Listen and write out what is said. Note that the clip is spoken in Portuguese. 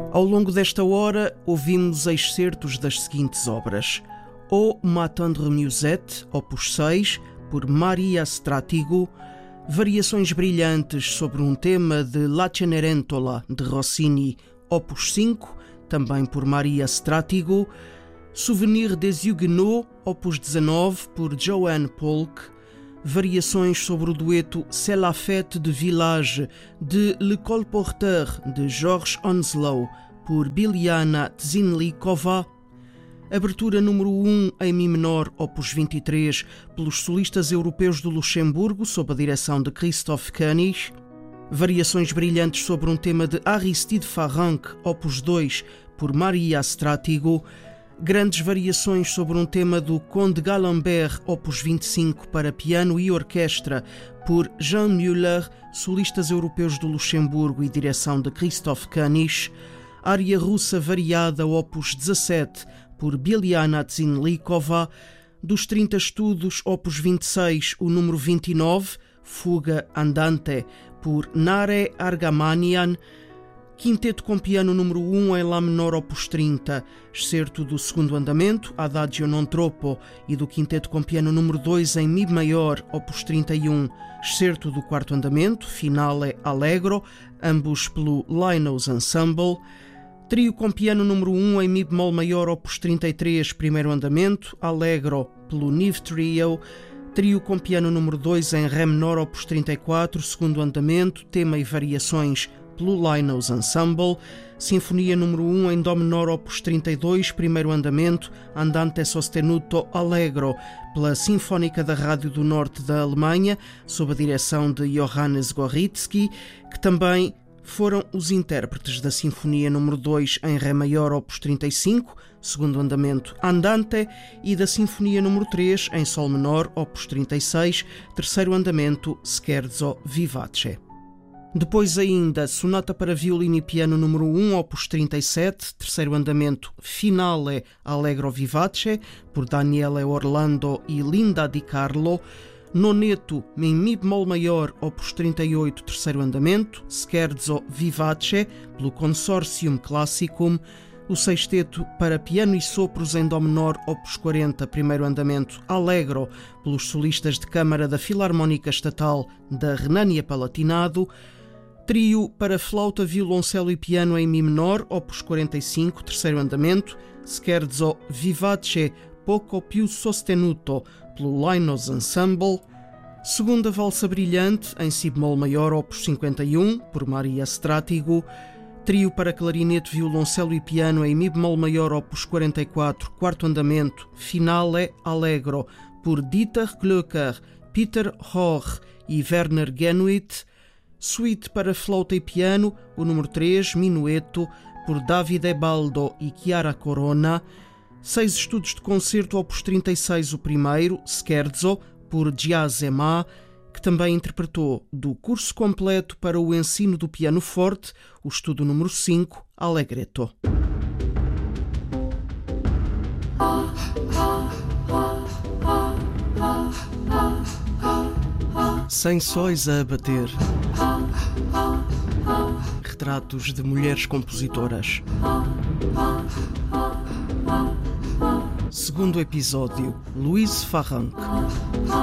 Ao longo desta hora, ouvimos excertos das seguintes obras: O Matin de Musette, opus 6, por Maria Stratigo; Variações brilhantes sobre um tema de La Cenerentola, de Rossini, opus 5, também por Maria Stratigo; Souvenir des Huguenots, opus 19, por Johann Polk; Variações sobre o dueto C'est la fête de village, de Le Colporteur, de Georges Onslow, por Biljana Zinlikova; Abertura número 1 em Mi menor, opus 23, pelos solistas europeus do Luxemburgo, sob a direção de Christoph König; Variações brilhantes sobre um tema de Aristide Farranc, opus 2, por Maria Stratigo; Grandes variações sobre um tema do Conde Galambert, opus 25, para piano e orquestra, por Jean Müller, solistas europeus do Luxemburgo e direção de Christoph König; Área russa variada, opus 17, por Biljana Zinlikova; Dos 30 estudos, opus 26, o número 29, Fuga Andante, por Nare Argamanian; Quinteto com piano número 1 em Lá menor, opus 30, excerto do segundo andamento, Adagio non troppo, e do Quinteto com piano número 2 em Mi maior, opus 31, excerto do quarto andamento, Finale Allegro, ambos pelo Linus Ensemble; Trio com piano número 1 em Mi bemol maior, opus 33, primeiro andamento, Allegro, pelo Nive Trio; Trio com piano número 2 em Ré menor, opus 34, segundo andamento, tema e variações, pelo Linus Ensemble; Sinfonia número 1 em Dó menor, opus 32, primeiro andamento, Andante sostenuto Allegro, pela Sinfónica da Rádio do Norte da Alemanha, sob a direção de Johannes Gorizki, que também foram os intérpretes da Sinfonia número 2 em Ré maior, opus 35, segundo andamento, Andante, e da Sinfonia número 3 em Sol menor, opus 36, terceiro andamento, Scherzo Vivace. Depois ainda, Sonata para violino e piano número 1, opus 37, terceiro andamento, Finale Allegro Vivace, por Daniele Orlando e Linda Di Carlo; Noneto em Mi bemol maior, opus 38, terceiro andamento, Scherzo Vivace, pelo Consortium Classicum; o sexteto para piano e sopros em Dó menor, opus 40, primeiro andamento, Allegro, pelos solistas de câmara da Filarmónica Estatal da Renânia-Palatinado; Trio para flauta, violoncelo e piano em Mi menor, opus 45, terceiro andamento, Scherzo Vivace poco più sostenuto, pelo Linus Ensemble; Segunda valsa brilhante em Si bemol maior, opus 51, por Maria Stratigo; Trio para clarinete, violoncelo e piano em Mi bemol maior, opus 44, quarto andamento, Finale Allegro, por Dieter Glöcker, Peter Hoch e Werner Genuit; Suite para flauta e piano, o número 3, Minueto, por Davide Baldo e Chiara Corona; 6 estudos de concerto, opus 36, o primeiro, Scherzo, por Giacomo, que também interpretou do curso completo para o ensino do piano forte, o estudo número 5, Allegretto. Sem sóis a abater. Retratos de mulheres compositoras. Segundo episódio, Louise Farranc.